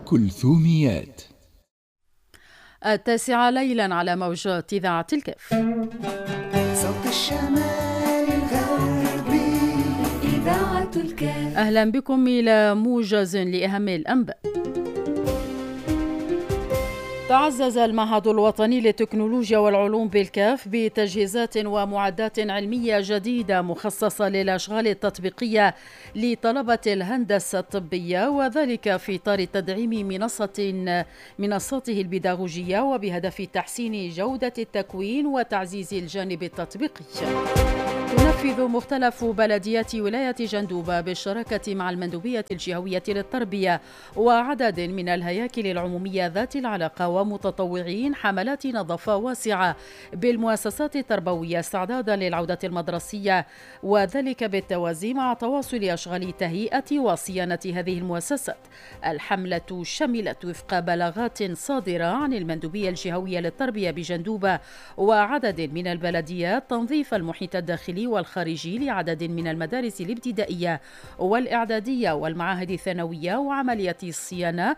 كلثوميات. 9 ليلا على موجات إذاعة الكف. صوت الشمال الغربي إذاعة الكف. أهلا بكم إلى موجز لأهم الأنباء. تعزز المعهد الوطني للتكنولوجيا والعلوم بالكاف بتجهيزات ومعدات علمية جديدة مخصصة للأشغال التطبيقية لطلبة الهندسة الطبية، وذلك في إطار تدعيم منصاته البيداغوجية وبهدف تحسين جودة التكوين وتعزيز الجانب التطبيقي. تنفذ مختلف بلديات ولاية جندوبة بالشراكة مع المندوبية الجهوية للتربية وعدد من الهياكل العمومية ذات العلاقة ومتطوعين حملات نظافة واسعة بالمؤسسات التربوية استعدادا للعودة المدرسية، وذلك بالتوازي مع تواصل أشغال تهيئة وصيانة هذه المؤسسات. الحملة شملت وفق بلاغات صادرة عن المندوبية الجهوية للتربية بجندوبة وعدد من البلديات تنظيف المحيط الداخلي والخارجي لعدد من المدارس الابتدائية والإعدادية والمعاهد الثانوية، وعملية الصيانة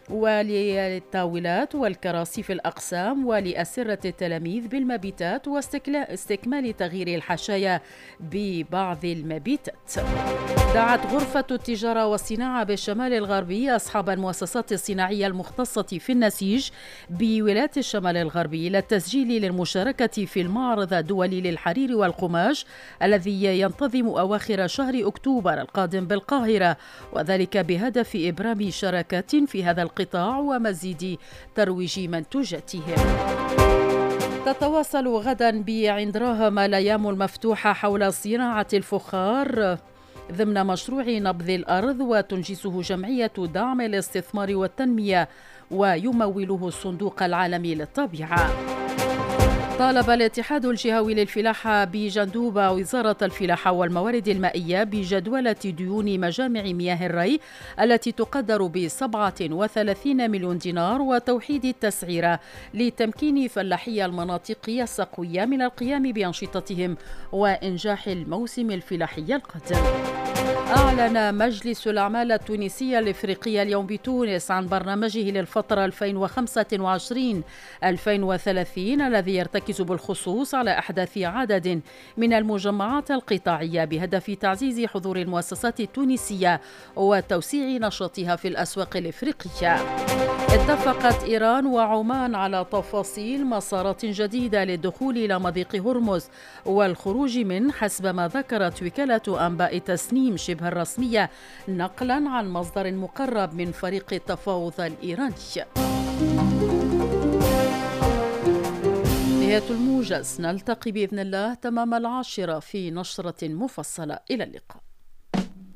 وللطاولات والكراسي في الأقسام ولأسرة التلاميذ بالمبيتات واستكمال تغيير الحشايا ببعض المبيتات. دعت غرفة التجارة والصناعة بالشمال الغربي أصحاب المؤسسات الصناعية المختصة في النسيج بولاية الشمال الغربي إلى التسجيل للمشاركة في المعرض الدولي للحرير والقماش الذي ينتظم أواخر شهر أكتوبر القادم بالقاهرة، وذلك بهدف إبرام شراكات في هذا القطاع ومزيد ترويج منتوجاتهم. تتواصل غدا بعندراهم الأيام المفتوحة حول صناعة الفخار ضمن مشروع نبض الأرض، وتنجزه جمعية دعم الاستثمار والتنمية ويموله الصندوق العالمي للطبيعة. طالب الاتحاد الجهوي للفلاحة بجندوبة وزارة الفلاحة والموارد المائية بجدولة ديون مجامع مياه الري التي تقدر ب37 مليون دينار وتوحيد التسعيرة لتمكين فلاحي المناطق السقوية من القيام بأنشطتهم وإنجاح الموسم الفلاحي القادم. أعلن مجلس الأعمال التونسي الإفريقي اليوم بتونس عن برنامجه للفترة 2025-2030 الذي يرتكز بالخصوص على أحداث عدد من المجمعات القطاعية بهدف تعزيز حضور المؤسسات التونسية وتوسيع نشاطها في الأسواق الإفريقية. اتفقت إيران وعمان على تفاصيل مسارات جديدة للدخول إلى مضيق هرمز والخروج منه حسب ما ذكرت وكالة أنباء تسنيم شبه الرسمية نقلا عن مصدر مقرب من فريق التفاوض الإيراني. نهاية الموجز، نلتقي بإذن الله تمام 10 في نشرة مفصلة. إلى اللقاء.